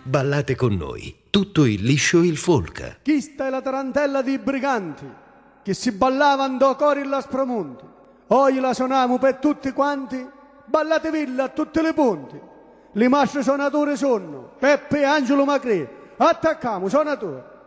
ballate con noi tutto il liscio il folk. Questa è la tarantella dei briganti che si ballavano do cori in Aspromonte. Oggi la suoniamo per tutti quanti, ballate villa a tutte le ponti. Le mastre suonatori sono Peppe e Angelo Macrè. Attacchiamo, suonatori.